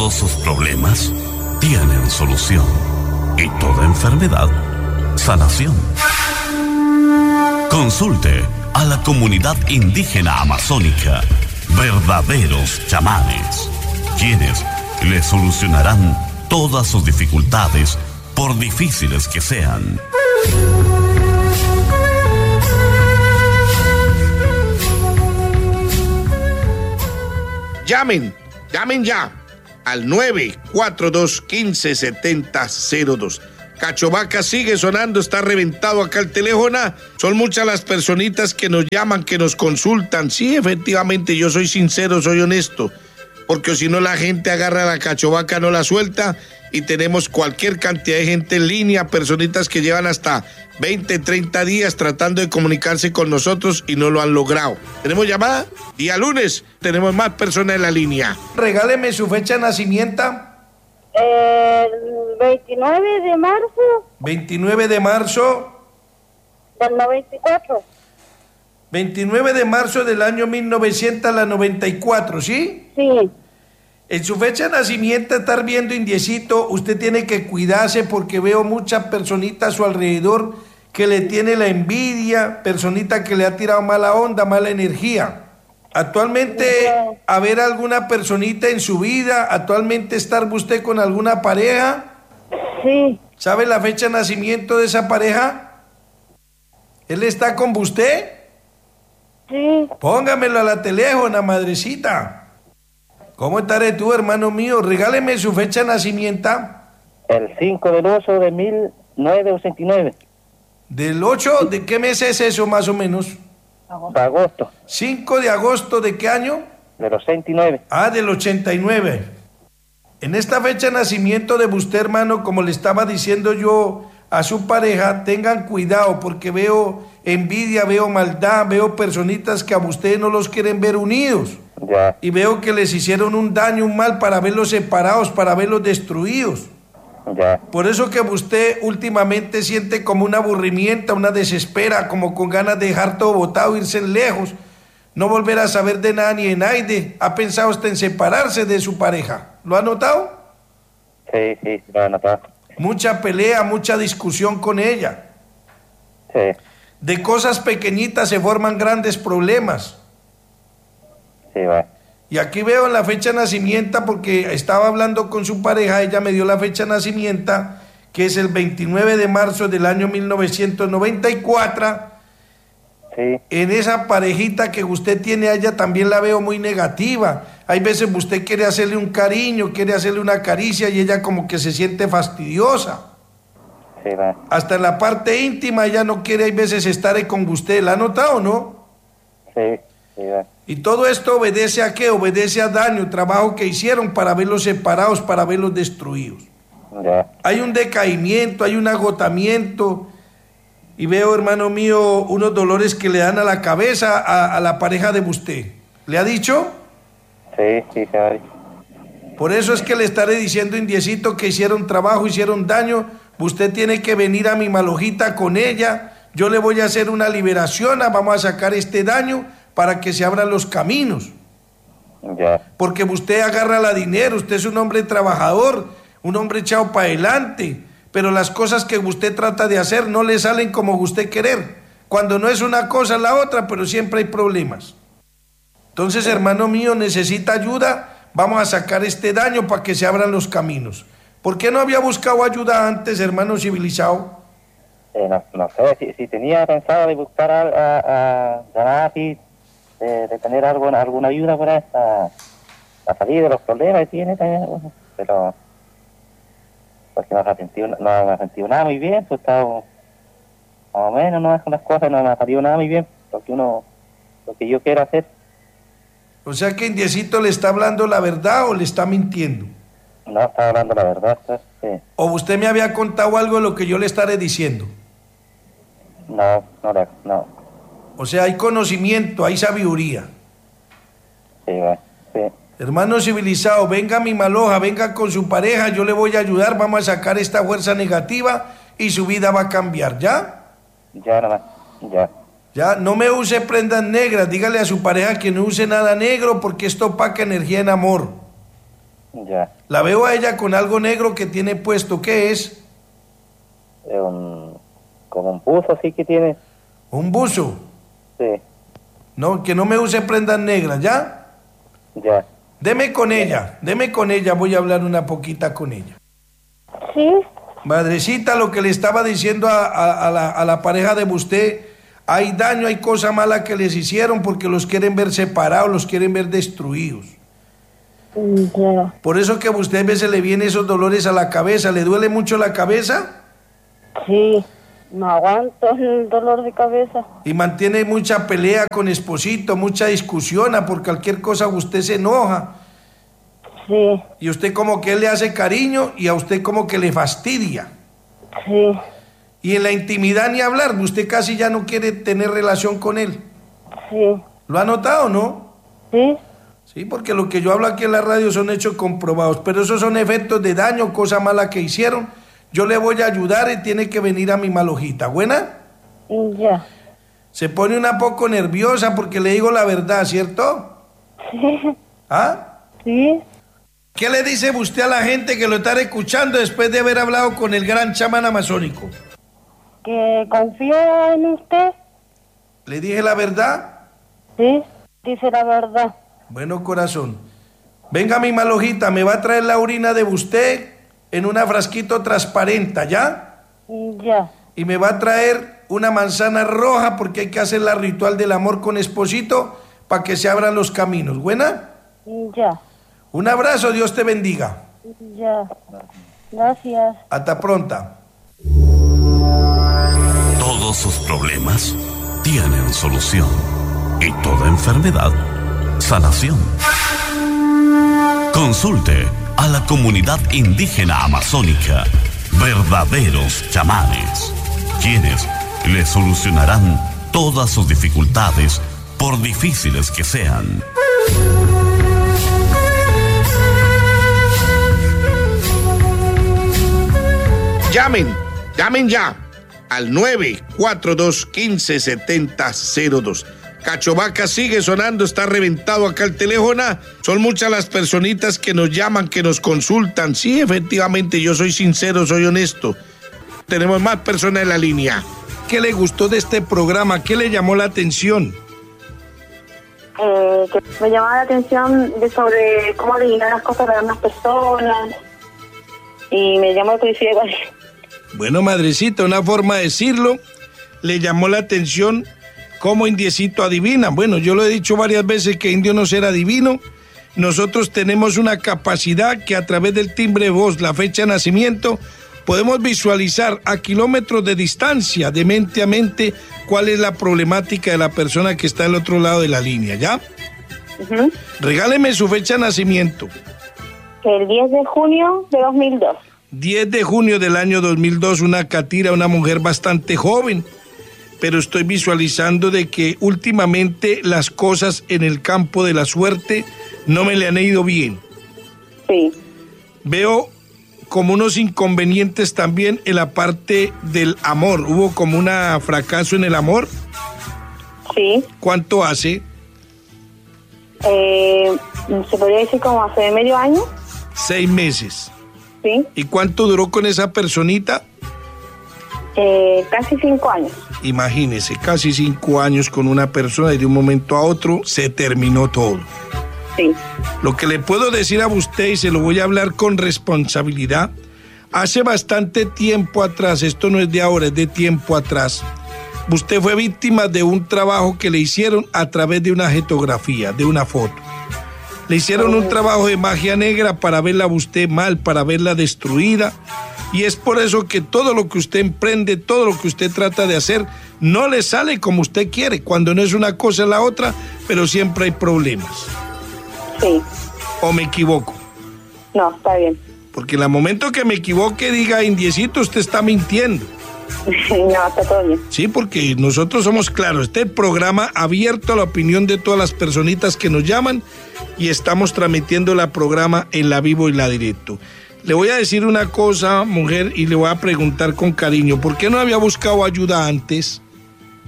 Todos sus problemas tienen solución. Y toda enfermedad, sanación. Consulte a la comunidad indígena amazónica, verdaderos chamanes, quienes le solucionarán todas sus dificultades, por difíciles que sean. Llamen ya al 942-157002. Cachovaca sigue sonando, está reventado acá el teléfono. Son muchas las personitas que nos llaman, que nos consultan. Sí, efectivamente, yo soy sincero, soy honesto, porque si no la gente agarra la cachovaca, no la suelta, y tenemos cualquier cantidad de gente en línea, personitas que llevan hasta 20, 30 días tratando de comunicarse con nosotros y no lo han logrado. ¿Tenemos llamada? Día lunes tenemos más personas en la línea. Regáleme su fecha de nacimiento. El 29 de marzo. 29 de marzo. Del 94. 29 de marzo del año 1994, ¿sí? Sí. En su fecha de nacimiento, estar viendo, indiecito, usted tiene que cuidarse porque veo muchas personitas a su alrededor que le tiene la envidia, personita que le ha tirado mala onda, mala energía. Actualmente, ¿haber alguna personita en su vida? ¿Actualmente estar usted con alguna pareja? Sí. ¿Sabe la fecha de nacimiento de esa pareja? ¿Él está con usted? Sí. Póngamelo a la teléfono, madrecita. ¿Cómo estaré tú, hermano mío? Regáleme su fecha de nacimiento. El 5 del 8 de 1989. ¿Del 8? ¿De qué mes es eso, más o menos? Agosto. 5 de agosto, ¿de qué año? Del 89. Ah, del 89. En esta fecha de nacimiento de usted, hermano, como le estaba diciendo yo a su pareja, tengan cuidado porque veo envidia, veo maldad, veo personitas que a ustedes no los quieren ver unidos. Ya. Y veo que les hicieron un daño, un mal para verlos separados, para verlos destruidos. Ya. Por eso que usted últimamente siente como un aburrimiento, una desespera, como con ganas de dejar todo botado, irse lejos, no volver a saber de nada ni de nadie. ¿Ha pensado usted en separarse de su pareja? ¿Lo ha notado? Sí, lo he notado. Mucha pelea, mucha discusión con ella. Sí. De cosas pequeñitas se forman grandes problemas. Sí, va. Y aquí veo la fecha de nacimiento, porque estaba hablando con su pareja, ella me dio la fecha de nacimiento, que es el 29 de marzo del año 1994. Sí. En esa parejita que usted tiene a ella también la veo muy negativa. Hay veces usted quiere hacerle un cariño, quiere hacerle una caricia y ella como que se siente fastidiosa. Sí, va. Hasta en la parte íntima ella no quiere, hay veces, estar con usted. ¿La ha notado, no? Sí, va. Y todo esto obedece a qué? Obedece a daño, trabajo que hicieron para verlos separados, para verlos destruidos. Ya. Hay un decaimiento, hay un agotamiento. Y veo, hermano mío, unos dolores que le dan a la cabeza a la pareja de usted. ¿Le ha dicho? Sí, se ha dicho. Por eso es que le estaré diciendo, indiecito, que hicieron trabajo, hicieron daño. Usted tiene que venir a mi malojita con ella. Yo le voy a hacer una liberación, vamos a sacar este daño para que se abran los caminos. Ya. Porque usted agarra la dinero, usted es un hombre trabajador, un hombre echado para adelante, pero las cosas que usted trata de hacer no le salen como usted querer. Cuando no es una cosa, la otra, pero siempre hay problemas. Entonces, hermano mío, necesita ayuda, vamos a sacar este daño para que se abran los caminos. ¿Por qué no había buscado ayuda antes, hermano civilizado? No sé, si tenía pensado de buscar a Ganafi, de tener alguna ayuda para salir de los problemas que tiene también, pero porque no me ha sentido nada muy bien, pues estaba más o menos, no con las cosas, no me ha salido nada muy bien, lo que yo quiero hacer. O sea que Indiecito le está hablando la verdad o le está mintiendo. No, está hablando la verdad, pues, sí. ¿O usted me había contado algo de lo que yo le estaré diciendo? No. O sea, hay conocimiento, hay sabiduría. Sí. Hermano civilizado, venga a mi maloja, venga con su pareja, yo le voy a ayudar, vamos a sacar esta fuerza negativa y su vida va a cambiar, ¿ya? Ya, nomás, ya. Ya, no me use prendas negras, dígale a su pareja que no use nada negro porque esto opaca energía en amor. Ya. La veo a ella con algo negro que tiene puesto. ¿Qué es? Como un buzo así que tiene. ¿Un buzo? Sí. No, que no me use prendas negras, ¿ya? Ya. Deme con ella, voy a hablar una poquita con ella. Sí, Madrecita, lo que le estaba diciendo a la pareja de usted, hay daño, hay cosa mala que les hicieron porque los quieren ver separados, los quieren ver destruidos. ya. Por eso que a usted a veces le vienen esos dolores a la cabeza. ¿Le duele mucho la cabeza? Sí, no aguanto el dolor de cabeza. Y mantiene mucha pelea con esposito, mucha discusión, por cualquier cosa usted se enoja. Sí, Y usted como que él le hace cariño y a usted como que le fastidia. sí, Y en la intimidad ni hablar, usted casi ya no quiere tener relación con él. sí, ¿Lo ha notado, no? sí, Sí, porque lo que yo hablo aquí en la radio son hechos comprobados, pero esos son efectos de daño, cosa mala que hicieron. Yo le voy a ayudar y tiene que venir a mi malojita, ¿buena? ya. Se pone una poco nerviosa porque le digo la verdad, ¿cierto? Sí, ¿Ah? sí. ¿Qué le dice usted a la gente que lo está escuchando después de haber hablado con el gran chamán amazónico? Que confío en usted. ¿Le dije la verdad? Sí, dice la verdad. Bueno, corazón. Venga, mi malojita, me va a traer la orina de usted en una frasquito transparente, ¿ya? Ya, Y me va a traer una manzana roja porque hay que hacer la ritual del amor con esposito para que se abran los caminos. ¿Buena? ya, Un abrazo, Dios te bendiga. ya. Gracias. Hasta pronta. Todos sus problemas tienen solución. Y toda enfermedad, sanación. Consulte a la comunidad indígena amazónica, verdaderos chamanes, quienes le solucionarán todas sus dificultades, por difíciles que sean. Llamen ya al 942-157002. Cachovaca sigue sonando, está reventado acá el teléfono. Son muchas las personitas que nos llaman, que nos consultan. Sí, efectivamente, yo soy sincero, soy honesto. Tenemos más personas en la línea. ¿Qué le gustó de este programa? ¿Qué le llamó la atención? Que me llamaba la atención sobre cómo adivinar las cosas de las personas. Y me llamó la curiosidad igual. Bueno, madrecita, una forma de decirlo, le llamó la atención cómo Indiecito adivina. Bueno, yo lo he dicho varias veces que Indio no será divino. Nosotros tenemos una capacidad que a través del timbre de voz, la fecha de nacimiento, podemos visualizar a kilómetros de distancia, de mente a mente, cuál es la problemática de la persona que está al otro lado de la línea, ¿ya? Uh-huh. Regáleme su fecha de nacimiento. El 10 de junio de 2002. 10 de junio del año 2002, una catira, una mujer bastante joven, pero estoy visualizando de que últimamente las cosas en el campo de la suerte no me le han ido bien. Sí. Veo como unos inconvenientes también en la parte del amor. ¿Hubo como un fracaso en el amor? Sí. ¿Cuánto hace? Se podría decir como hace medio año. 6 meses. Sí. ¿Y cuánto duró con esa personita? Casi 5 años. Imagínese, casi 5 años con una persona y de un momento a otro se terminó todo. Sí. Lo que le puedo decir a usted, y se lo voy a hablar con responsabilidad, hace bastante tiempo atrás, esto no es de ahora, es de tiempo atrás, usted fue víctima de un trabajo que le hicieron a través de una fotografía, de una foto. Le hicieron un trabajo de magia negra para verla a usted mal, para verla destruida. Y es por eso que todo lo que usted emprende, todo lo que usted trata de hacer, no le sale como usted quiere. Cuando no es una cosa es la otra, pero siempre hay problemas. Sí. ¿O me equivoco? No, está bien. Porque en el momento que me equivoque, diga, Indiecito, usted está mintiendo. No, está todo bien. Sí, porque nosotros somos claros. Este programa abierto a la opinión de todas las personitas que nos llaman y estamos transmitiendo el programa en la vivo y la directo. Le voy a decir una cosa, mujer, y le voy a preguntar con cariño. ¿Por qué no había buscado ayuda antes?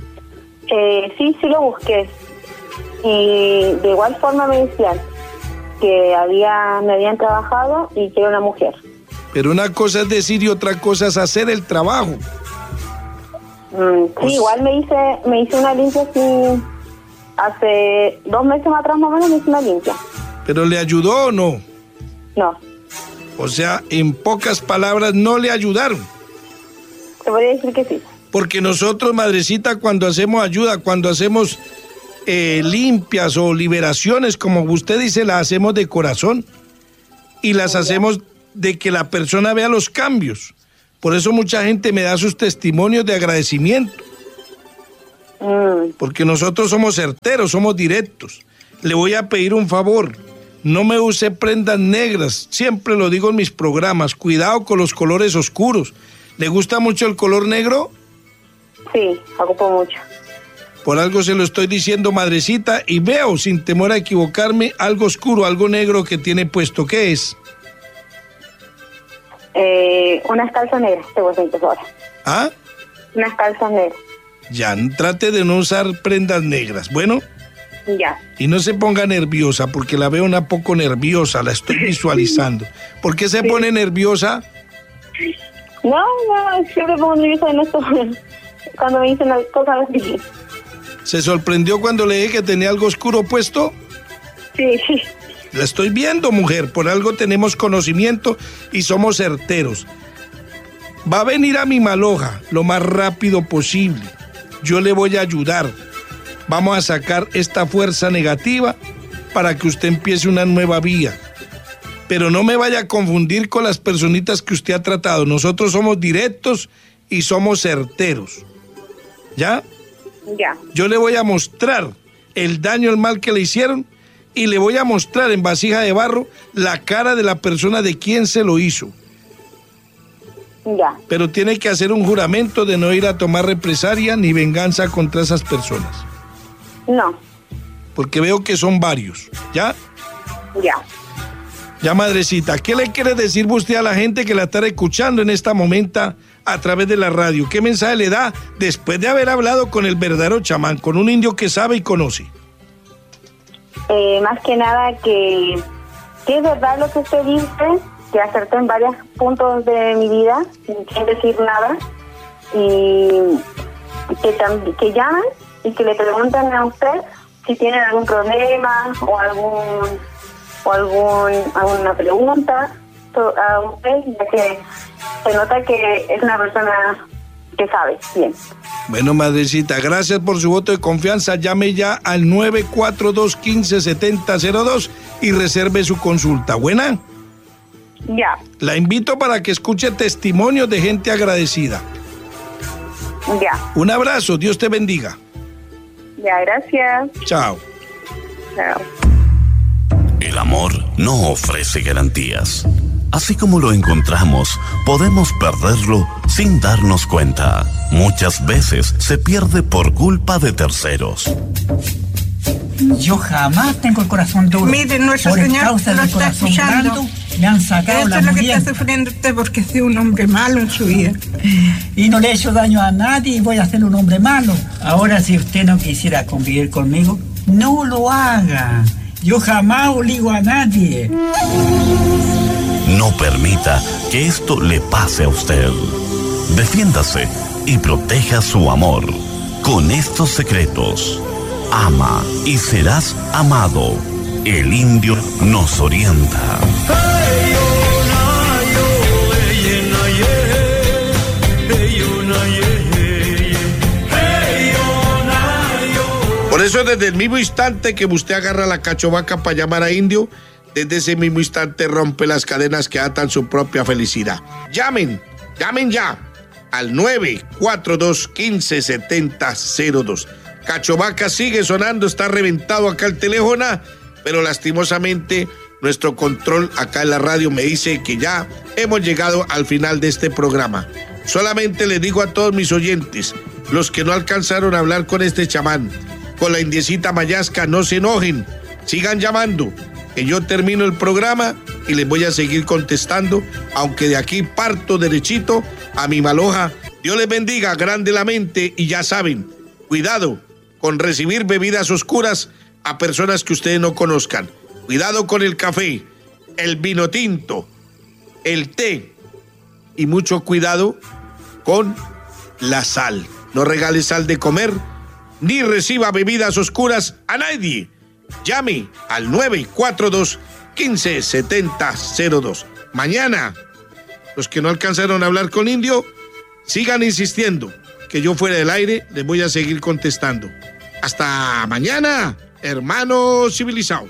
Sí lo busqué. Y de igual forma me decían que me habían trabajado y que era una mujer. Pero una cosa es decir y otra cosa es hacer el trabajo. Sí, igual me hice una limpia así, hace 2 meses atrás más o menos me hice una limpia. ¿Pero le ayudó o no? No. O sea, en pocas palabras, no le ayudaron. Te podría decir que sí. Porque nosotros, madrecita, cuando hacemos ayuda, cuando hacemos limpias o liberaciones, como usted dice, las hacemos de corazón y las hacemos de que la persona vea los cambios. Por eso mucha gente me da sus testimonios de agradecimiento. Porque nosotros somos certeros, somos directos. Le voy a pedir un favor. No me use prendas negras. Siempre lo digo en mis programas. Cuidado con los colores oscuros. ¿Le gusta mucho el color negro? Sí, ocupo mucho. Por algo se lo estoy diciendo, madrecita, y veo, sin temor a equivocarme, algo oscuro, algo negro que tiene puesto. ¿Qué es? Unas calzas negras, te voy a decir ahora. ¿Ah? Unas calzas negras. Ya, trate de no usar prendas negras, ¿bueno? Ya. Y no se ponga nerviosa, porque la veo una poco nerviosa, la estoy visualizando. ¿Por qué se pone nerviosa? No, siempre pongo nerviosa en esto, cuando me dicen las cosas así. ¿Se sorprendió cuando le dije que tenía algo oscuro puesto? Sí. La estoy viendo, mujer, por algo tenemos conocimiento y somos certeros. Va a venir a mi maloja lo más rápido posible. Yo le voy a ayudar. Vamos a sacar esta fuerza negativa para que usted empiece una nueva vía. Pero no me vaya a confundir con las personitas que usted ha tratado. Nosotros somos directos y somos certeros. ¿Ya? Ya. Yo le voy a mostrar el daño, el mal que le hicieron y le voy a mostrar en vasija de barro la cara de la persona de quien se lo hizo. Ya. Pero tiene que hacer un juramento de no ir a tomar represalia ni venganza contra esas personas. No. Porque veo que son varios. ¿Ya? Ya. Ya, madrecita, ¿qué le quiere decir usted a la gente que la está escuchando en esta momento a través de la radio? ¿Qué mensaje le da después de haber hablado con el verdadero chamán, con un indio que sabe y conoce? Más que nada que es verdad lo que usted dice, que acerté en varios puntos de mi vida, sin decir nada, y que llamen y que le pregunten a usted si tienen algún problema o alguna pregunta a usted, ya que se nota que es una persona que sabe bien. Bueno, madrecita, gracias por su voto de confianza. Llame ya al 942-157002 y reserve su consulta. ¿Buena? Ya. La invito para que escuche testimonios de gente agradecida. Ya. Un abrazo, Dios te bendiga. Ya, gracias. Chao. Chao. El amor no ofrece garantías. Así como lo encontramos, podemos perderlo sin darnos cuenta. Muchas veces se pierde por culpa de terceros. Yo jamás tengo el corazón duro. Mire, nuestro por Señor causa lo del está corazón escuchando. blando, le han sacado Esto la es lo que muriente. está sufriendo usted porque ha sido un hombre malo en su vida. Y no le he hecho daño a nadie y voy a ser un hombre malo. Ahora, si usted no quisiera convivir conmigo, no lo haga. Yo jamás obligo a nadie. No permita que esto le pase a usted. Defiéndase y proteja su amor con estos secretos. Ama y serás amado. El indio nos orienta. Por eso desde el mismo instante que usted agarra la cachovaca para llamar a indio, desde ese mismo instante rompe las cadenas que atan su propia felicidad. Llamen ya al 942-157002. Cachovaca sigue sonando, está reventado acá el teléfono, pero lastimosamente nuestro control acá en la radio me dice que ya hemos llegado al final de este programa. Solamente les digo a todos mis oyentes, los que no alcanzaron a hablar con este chamán, con la indiecita Mayasca, no se enojen, sigan llamando, que yo termino el programa y les voy a seguir contestando, aunque de aquí parto derechito a mi maloja. Dios les bendiga, grande la mente, y ya saben, cuidado con recibir bebidas oscuras a personas que ustedes no conozcan. Cuidado con el café, el vino tinto, el té y mucho cuidado con la sal. No regale sal de comer ni reciba bebidas oscuras a nadie. Llame al 942-157002. Mañana, los que no alcanzaron a hablar con Indio, sigan insistiendo que yo fuera del aire les voy a seguir contestando. Hasta mañana, hermanos civilizados.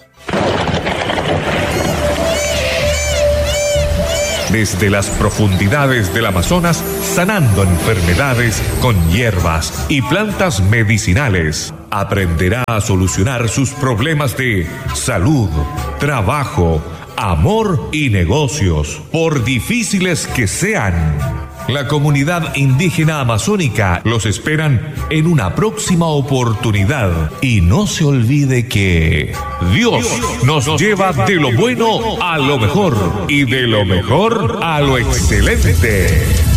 Desde las profundidades del Amazonas, sanando enfermedades con hierbas y plantas medicinales, aprenderá a solucionar sus problemas de salud, trabajo, amor y negocios, por difíciles que sean. La comunidad indígena amazónica los esperan en una próxima oportunidad. Y no se olvide que Dios nos lleva de lo bueno a lo mejor y de lo mejor a lo excelente.